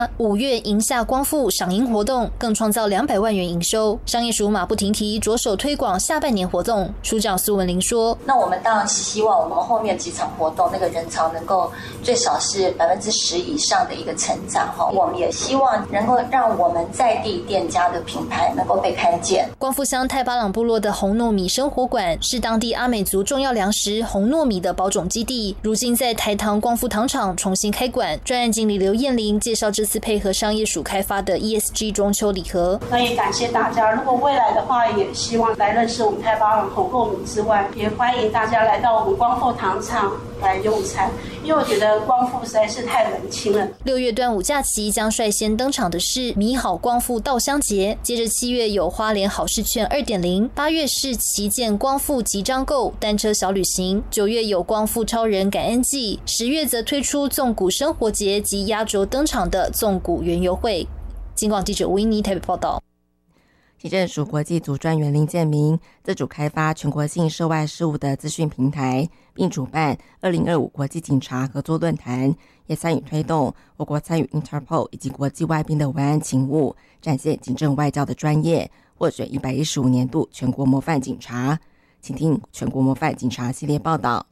5月迎夏光复赏萤活动更创造200万元营收。商业署马不停蹄着手推广下半年活动。署长苏文玲说：“ 那我们当然希望我们后面几场活动那个人潮能够最少是10%以上的一个成长哈。我们也希望能够让我们在地店家的品牌能够被看见。” 光复乡太巴朗部落的红糯米生活馆是当地阿美族重要粮食红糯米的保种基地，如今在台糖光复糖厂重新开馆。专案经理刘燕玲介绍这次配合商业署开发的 ESG 中秋礼盒。 那也感谢大家，如果未来的话，也希望来认识我们太巴朗红糯米之外，也欢迎大家来到我们光复糖厂来用餐，因为我觉得光复实在是太冷清了。 6月端午假期将率先登场的是米好光复稻香节，接着7月有花莲好事券 2.0， 8月是旗舰光复集章购单车小旅行，9月有光复超人感恩季，10月则推出纵谷生活节及压轴登场的纵谷园游会。警广记者吴英妮台北报道。 警政署国际组专员林建明自主开发全国性涉外事务的资讯平台，并主办2025国际警察合作论坛，也参与推动我国参与 Interpol 以及国际外宾的维安勤务，展现警政外交的专业，获选115年度全国模范警察。请听全国模范警察系列报道。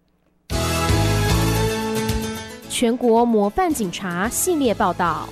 全国模范警察系列报道。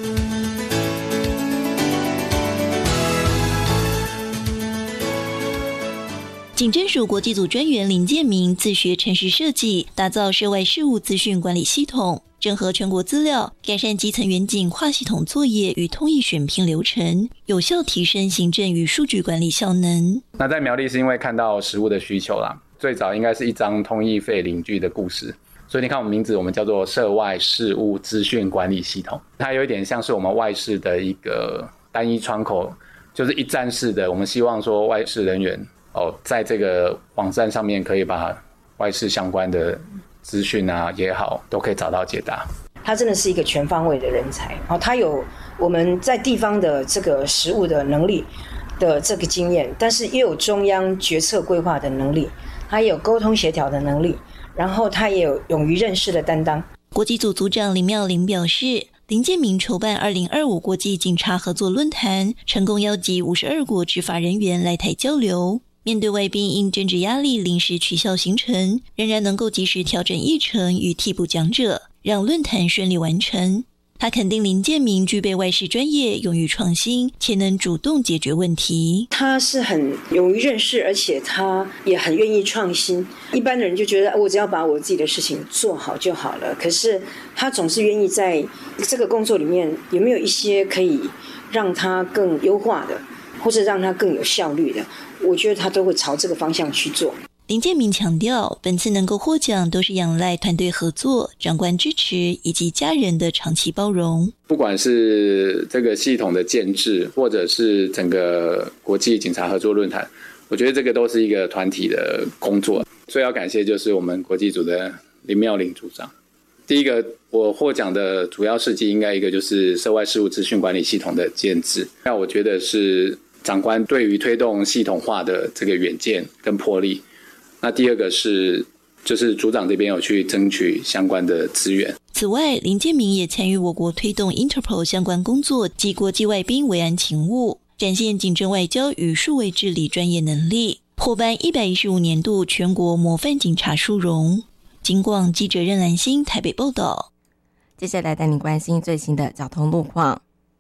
警政署国际组专员林建明自学程式设计，打造涉外事务资讯管理系统，整合全国资料，改善基层远警跨系统作业与通译选聘流程，有效提升行政与数据管理效能。 那在苗栗是因为看到实务的需求啦，最早应该是一张通译费领据的故事，所以你看我们名字，我们叫做涉外事务资讯管理系统，它有一点像是我们外事的一个单一窗口，就是一站式的。我们希望说外事人员在这个网站上面可以把外事相关的资讯啊也好，都可以找到解答。 他真的是一个全方位的人才，他有我们在地方的这个实务的能力的这个经验，但是也有中央决策规划的能力，他也有沟通协调的能力，然后他也有勇于认识的担当。 国际组组长林妙玲表示，林建明筹办2025国际警察合作论坛，成功邀集52国执法人员来台交流。面对外宾因政治压力临时取消行程，仍然能够及时调整议程与替补讲者，让论坛顺利完成。他肯定林建明具备外事专业，勇于创新，且能主动解决问题。 他是很勇于认识，而且他也很愿意创新。一般的人就觉得我只要把我自己的事情做好就好了，可是他总是愿意在这个工作里面有没有一些可以让他更优化的，或者让他更有效率的，我觉得他都会朝这个方向去做。 林建明强调，本次能够获奖都是仰赖团队合作、长官支持以及家人的长期包容。 不管是这个系统的建制，或者是整个国际警察合作论坛，我觉得这个都是一个团体的工作。最要感谢就是我们国际组的林妙玲组长。第一个，我获奖的主要事迹应该一个就是涉外事务资讯管理系统的建制，那我觉得是长官对于推动系统化的这个远见跟魄力。那第二个就是组长这边有去争取相关的资源。 此外，林建明也参与我国推动 Interpol 相关工作及国际外宾维安勤务，展现警政外交与数位治理专业能力，获颁115年度全国模范警察殊荣。警广记者任兰心台北报道。 接下来带您关心最新的交通路况。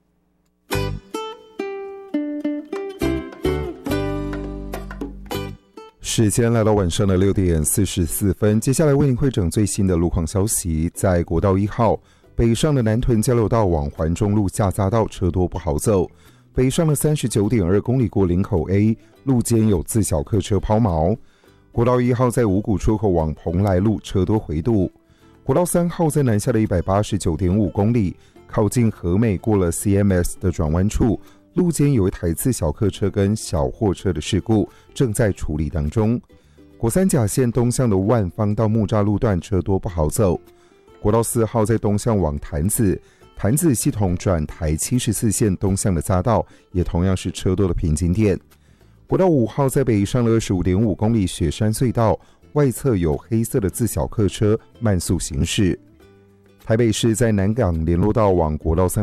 时间来到晚上的6点44分，接下来为您汇整最新的路况消息。在国道1号北上的南屯交流道往环中路下匝道车多不好走，北上的39.2公里过林口 A 路间有自小客车抛锚。国道1号在五股出口往蓬莱路车多回堵。国道3号在南下的189.5公里靠近和美过了 CMS 的转弯处，路间有一台自小客车跟小货车的事故正在处理当中。国三甲线东向的万方到木栅路段车多不好走。国道4号在东向往潭子系统转台74线东向的匝道也同样是车多的瓶颈点。国道5号在北上了 25.5 公里雪山隧道外侧有黑色的自小客车慢速行驶。台北市在南港联络道往国道3